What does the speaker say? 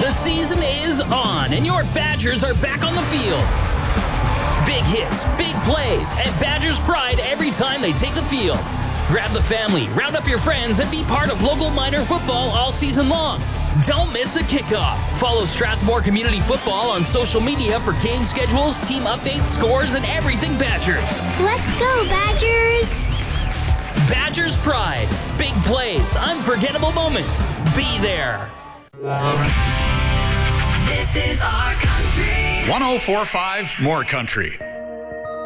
The season is on, and your Badgers are back on the field. Big hits, big plays, and Badgers pride every time they take the field. Grab the family, round up your friends, and be part of local minor football all season long. Don't miss a kickoff. Follow Strathmore Community Football on social media for game schedules, team updates, scores, and everything Badgers. Let's go, Badgers! Badgers pride. Big plays, unforgettable moments. Be there. This is our country. 104.5 More Country.